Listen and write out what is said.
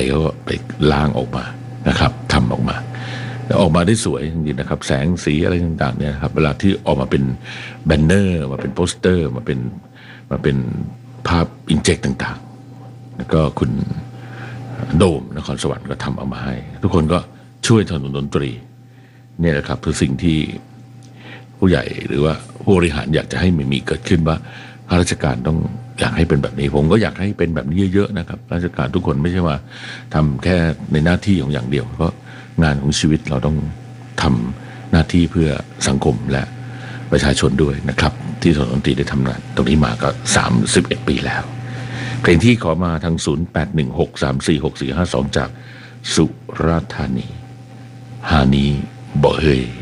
เขาก็ไปล้างออกมานะครับทำออกมาแล้วออกมาได้สวยจริงๆนะครับแสงสีอะไรต่างๆเนี่ยครับเวลาที่ออกมาเป็นแบนเนอร์มาเป็นโปสเตอร์มาเป็นภาพอินเจกต่างๆแล้วก็คุณโดมนครสวรรค์ก็ทำเอามาให้ทุกคนก็ช่วยสนับสนุนดนตรีเนี่ยแหละครับคือสิ่งที่ผู้ใหญ่หรือว่าผู้บริหารอยากจะให้มีเกิดขึ้นว่าข้าราชการต้องอยากให้เป็นแบบนี้ผมก็อยากให้เป็นแบบนี้เยอะๆนะครับราชการทุกคนไม่ใช่ว่าทำแค่ในหน้าที่ของอย่างเดียวเพราะงานของชีวิตเราต้องทำหน้าที่เพื่อสังคมและประชาชนด้วยนะครับที่สนดนตรีได้ทำงานตรงนี้มาก็31 ปีแล้วเพลงที่ขอมาทาง0816346452จากสุราษฎร์ธานีฮานีบ่เฮย